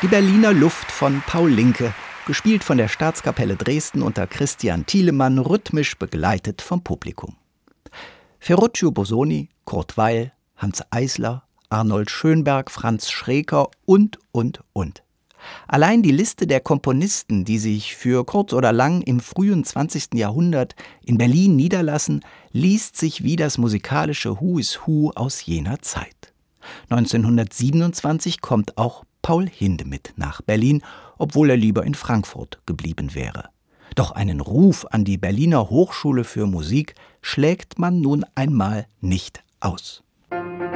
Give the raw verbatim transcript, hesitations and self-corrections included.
Die Berliner Luft von Paul Linke, gespielt von der Staatskapelle Dresden unter Christian Thielemann, rhythmisch begleitet vom Publikum. Ferruccio Busoni, Kurt Weill, Hanns Eisler, Arnold Schönberg, Franz Schreker und, und, und. Allein die Liste der Komponisten, die sich für kurz oder lang im frühen zwanzigsten Jahrhundert in Berlin niederlassen, liest sich wie das musikalische Who is Who aus jener Zeit. neunzehnhundertsiebenundzwanzig kommt auch Paul Hindemith nach Berlin, obwohl er lieber in Frankfurt geblieben wäre. Doch einen Ruf an die Berliner Hochschule für Musik schlägt man nun einmal nicht aus.